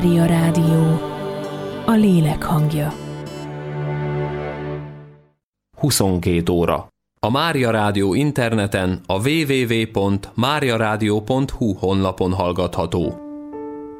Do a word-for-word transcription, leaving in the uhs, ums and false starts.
Mária Rádió, a lélek hangja. huszonkét óra. A Mária Rádió interneten a double-u double-u double-u pont mária rádió pont hu honlapon hallgatható.